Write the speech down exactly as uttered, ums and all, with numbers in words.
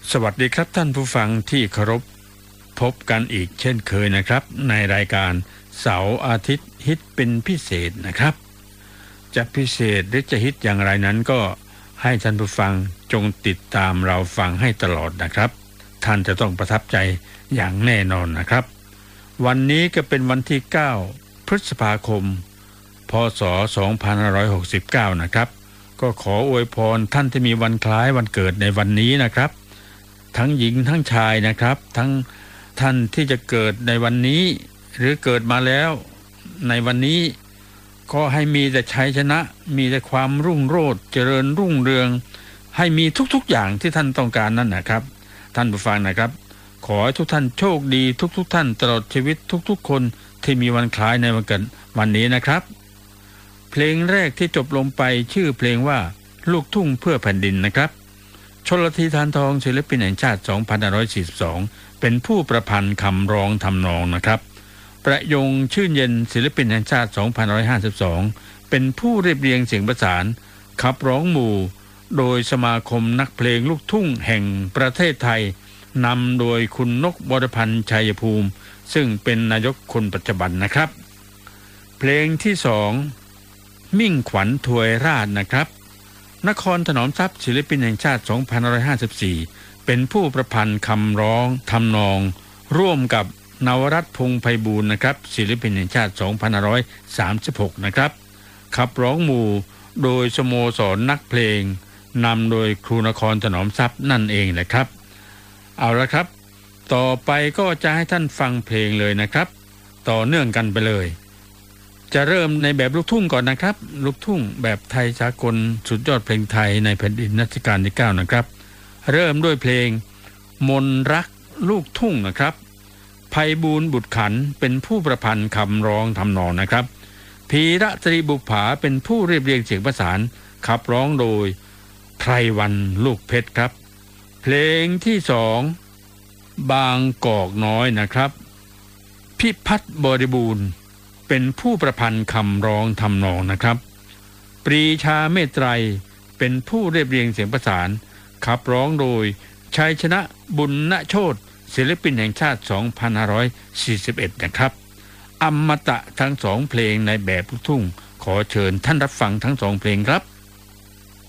สวัสดีครับท่านผู้ฟังที่เคารพพบกันอีกเช่นเคยนะครับในรายการเสาร์อาทิตย์ฮิตเป็นพิเศษนะครับจะพิเศษหรือจะฮิตอย่างไรนั้นก็ให้ท่านผู้ฟังจงติดตามเราฟังให้ตลอดนะครับท่านจะต้องประทับใจอย่างแน่นอนนะครับวันนี้ก็เป็นวันที่เก้าพฤษภาคมพ.ศ. สองพันห้าร้อยหกสิบเก้านะครับก็ขออวยพรท่านที่มีวันคล้ายวันเกิดในวันนี้นะครับทั้งหญิงทั้งชายนะครับทั้งท่านที่จะเกิดในวันนี้หรือเกิดมาแล้วในวันนี้ก็ให้มีแต่ชัยชนะมีแต่ความรุ่งโรจน์เจริญรุ่งเรืองให้มีทุกๆอย่างที่ท่านต้องการนั่นนะครับท่านผู้ฟังนะครับขอให้ทุกท่านโชคดีทุกๆท่านตลอดชีวิตทุกๆคนที่มีวันคล้ายในวันเกิดวันนี้นะครับเพลงแรกที่จบลงไปชื่อเพลงว่าลูกทุ่งเพื่อแผ่นดินนะครับชลธี ธารทองศิลปินแห่งชาติ สองพันห้าร้อยสี่สิบสอง เป็นผู้ประพันธ์คำร้องทำนองนะครับประยงชื่นเย็นศิลปินแห่งชาติ สองพันห้าร้อยห้าสิบสอง เป็นผู้เรียบเรียงเสียงประสานขับร้องหมู่โดยสมาคมนักเพลงลูกทุ่งแห่งประเทศไทยนำโดยคุณนกวรพันธ์ชัยภูมิซึ่งเป็นนายกคนปัจจุบันนะครับเพลงที่สองมิ่งขวัญถวยราชนะครับนครถนอมทรัพย์ศิลปินแห่งชาติ สองพันห้าร้อยห้าสิบสี่ เป็นผู้ประพันธ์คำร้องทำนองร่วมกับนวรัตน์พงษ์ไพบูลย์นะครับศิลปินแห่งชาติ สองพันห้าร้อยสามสิบหก นะครับขับร้องหมู่โดยสโมสรนักเพลงนำโดยครูนครถนอมทรัพย์นั่นเองแหละครับเอาละครับต่อไปก็จะให้ท่านฟังเพลงเลยนะครับต่อเนื่องกันไปเลยจะเริ่มในแบบลูกทุ่งก่อนนะครับลูกทุ่งแบบไทยสากลสุดยอดเพลงไทยในแผ่นดินรัชกาลที่เก้านะครับเริ่มด้วยเพลงมนรักลูกทุ่งนะครับไพบูลย์บุตรขันเป็นผู้ประพันธ์คำร้องทำนองนะครับพีระตรีบุปผาเป็นผู้เรียบเรียงเสียงประสานขับร้องโดยไพรวันลูกเพชรครับเพลงที่สองบางกอกน้อยนะครับพิพัฒน์บริบูรณ์เป็นผู้ประพันธ์คำร้องทำนองนะครับปรีชาเมตไตรเป็นผู้เรียบเรียงเสียงประสานขับร้องโดยชัยชนะบุญณโชติศิลปินแห่งชาติ สองพันห้าร้อยสี่สิบเอ็ด นะครับอมตะทั้งสองเพลงในแบบลูกทุ่งขอเชิญท่านรับฟังทั้งสองเพลงครับ